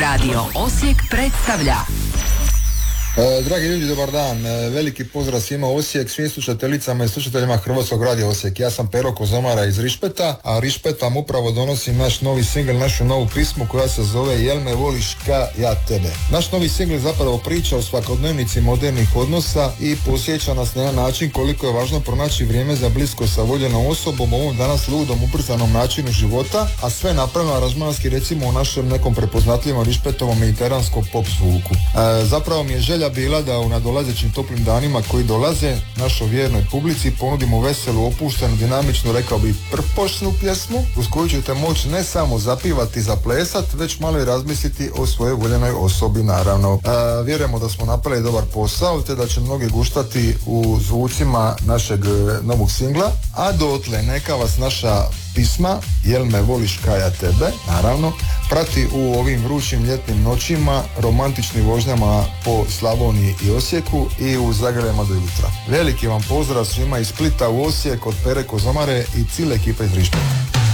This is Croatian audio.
radio Osijek predstavlja. Dragi ljudi, dobar dan. Veliki pozdrav svima Osijek, svim slušateljicama i slušateljima Hrvatskog radija Osijek. Ja sam Pero Kozomara iz Rišpeta, a Rišpet vam upravo donosi naš novi singl, našu novu pismu koja se zove Jel me voliš ka ja tebe. Naš novi singl zapravo priča o svakodnevnici modernih odnosa i posjeća nas na jedan način koliko je važno pronaći vrijeme za blisko sa voljenom osobom u ovom danas ludom, ubrzanom načinu života, a sve napravljeno aranžmanski, recimo u našem nekom prepoznatljivom Rišpetovom mediteranskom pop zvuku. Zapravo mi je želja bila da u nadolazećim toplim danima koji dolaze našoj vjernoj publici ponudimo veselu, opuštenu, dinamičnu, rekao bi prpošnu pjesmu uz koju ćete moći ne samo zapivati, zaplesat, već malo i razmisliti o svojoj voljenoj osobi, naravno. Vjerujemo da smo napravili dobar posao te da će mnogi guštati u zvucima našeg novog singla, a dotle neka vas naša pisma Jel me voliš ka ja tebe, naravno, prati u ovim vrućim ljetnim noćima, romantičnim vožnjama po Slavoniji i Osijeku i u zagrljama do jutra. Veliki vam pozdrav svima iz Splita u Osijek od Pere Kozomare i cijele ekipe iz Rišpeta.